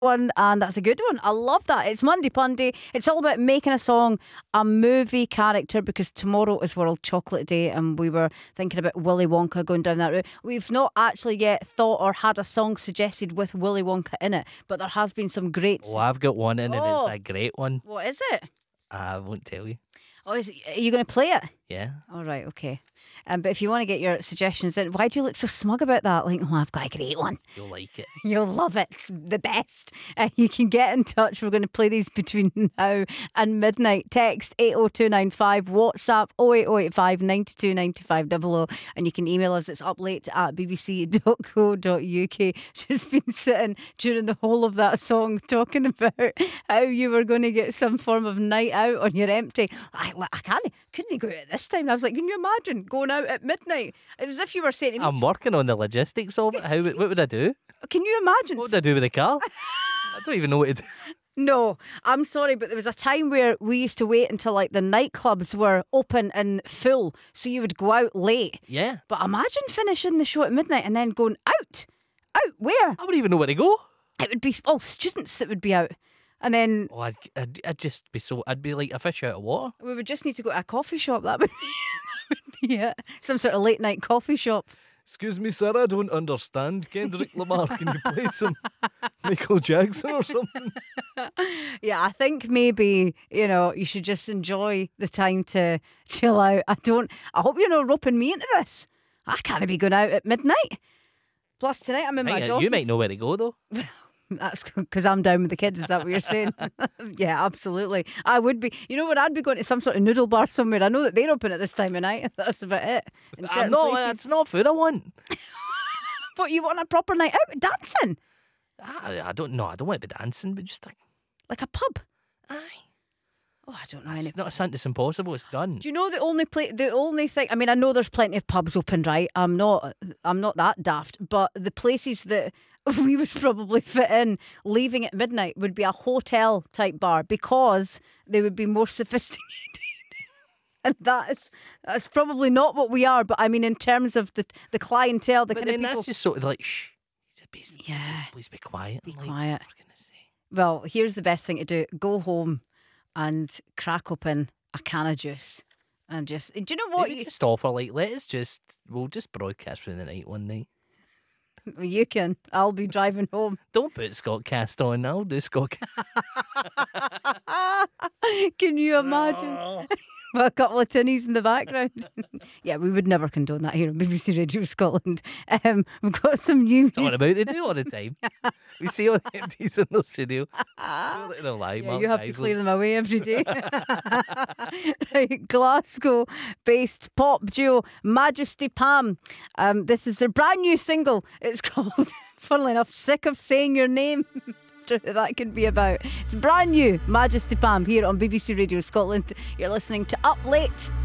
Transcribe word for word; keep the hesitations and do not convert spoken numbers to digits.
one, and that's a good one. I love that. It's Monday Punday. It's all about making a song a movie character, because tomorrow is World Chocolate Day, and we were thinking about Willy Wonka going down that route. We've not actually yet thought or had a song suggested with Willy Wonka in it, but there has been some great. Oh, I've got one in, and Oh. it's a great one. What is it? I won't tell you. Oh, is it, are you going to play it? Yeah. All right, okay. Um, but if you want to get your suggestions in, why do you look so smug about that? Like, oh, I've got a great one. You'll like it. You'll love it. It's the best. Uh, you can get in touch. We're going to play these between now and midnight. Text eight oh two nine five, WhatsApp oh eight oh eight five, nine two nine five double oh, and you can email us. It's up late at b b c dot co dot u k. She's been sitting during the whole of that song talking about how you were going to get some form of night out on your empty. I, I can't, couldn't go out at this time. I was like, can you imagine going out at midnight? It was as if you were saying to me, I'm working on the logistics of it. How? What would I do? can you imagine? What would I do with the car? I don't even know what to do. No, I'm sorry, but there was a time where we used to wait until like the nightclubs were open and full, so you would go out late. Yeah. But imagine finishing the show at midnight and then going out. Out where? I wouldn't even know where to go. It would be all students that would be out. And then Oh, I'd, I'd, I'd just be so. I'd be like a fish out of water. we would just need to go to a coffee shop. That would be, that would be it. Some sort of late night coffee shop. Excuse me, sir, I don't understand. Kendrick Lamar, can you play some Michael Jackson or something? Yeah, I think maybe, you know, you should just enjoy the time to chill out. I don't, I hope you're not roping me into this. I can't be going out at midnight. Plus, tonight I'm in my Hey, job. you might know where to go, though. That's because I'm down with the kids. Is that what you're saying? Yeah, absolutely. I would be. You know what? I'd be going to some sort of noodle bar somewhere. I know that they're open at this time of night. That's about it. In I'm certain not, places. it's not food I want. But you want a proper night out dancing, I, I don't know. I don't want to be dancing, but just like, like a pub. aye. Oh, I don't know any. It's not a Santa's Impossible. It's done. Do you know the only play, the only thing? I mean, I know there's plenty of pubs open, right? I'm not, I'm not that daft. But the places that we would probably fit in, leaving at midnight, would be a hotel type bar, because they would be more sophisticated. And that's that's probably not what we are. But I mean, in terms of the the clientele, the But kind of then people. that's just sort of like, shh. Please, Yeah. please be quiet. Be I'm like, quiet. For goodness sake. Well, here's the best thing to do: go home and crack open a can of juice, and just. Do you know what? Maybe You, just offer, like, let us just, we'll just broadcast through the night one night. you can. I'll be driving home. Don't put Scott Cast on. I'll do Scott Cast. Can you imagine? A couple of tinnies in the background. Yeah, we would never condone that here on B B C Radio Scotland. Um, we've got some new That's what music. about they do all the time. We see all the empties in the studio. They're not lying, Yeah, Mark you have to Isley. clear them away every day. Right, Glasgow-based pop duo Majesty Pam. Um, this is their brand new single. It's called, funnily enough, Sick of Saying Your Name. That could be about. It's brand new, Majesty Pam, here on B B C Radio Scotland. You're listening to Up Late.